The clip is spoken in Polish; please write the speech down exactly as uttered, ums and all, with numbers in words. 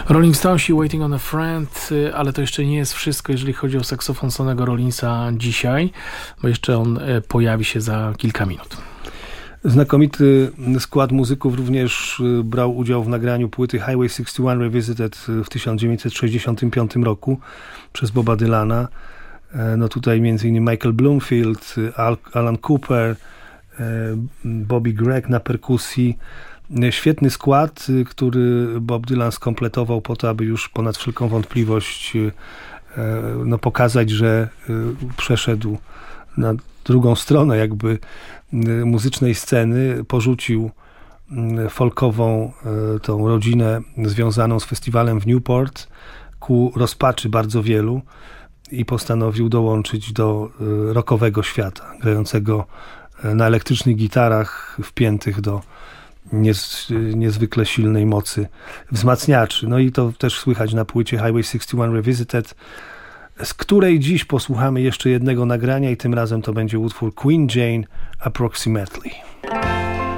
Rolling Stonesi, Waiting on a Friend, ale to jeszcze nie jest wszystko, jeżeli chodzi o saksofon Sonny'ego Rollinsa dzisiaj, bo jeszcze on pojawi się za kilka minut. Znakomity skład muzyków również brał udział w nagraniu płyty Highway sześćdziesiąt jeden Revisited w tysiąc dziewięćset sześćdziesiątym piątym roku przez Boba Dylana. No tutaj między innymi Michael Bloomfield, Al- Alan Cooper, Bobby Gregg na perkusji. Świetny skład, który Bob Dylan skompletował po to, aby już ponad wszelką wątpliwość no, pokazać, że przeszedł na drugą stronę jakby muzycznej sceny, porzucił folkową tą rodzinę związaną z festiwalem w Newport ku rozpaczy bardzo wielu i postanowił dołączyć do rockowego świata, grającego na elektrycznych gitarach wpiętych do niez, niezwykle silnej mocy wzmacniaczy. No i to też słychać na płycie Highway sześćdziesiąt jeden Revisited, z której dziś posłuchamy jeszcze jednego nagrania i tym razem to będzie utwór Queen Jane Approximately.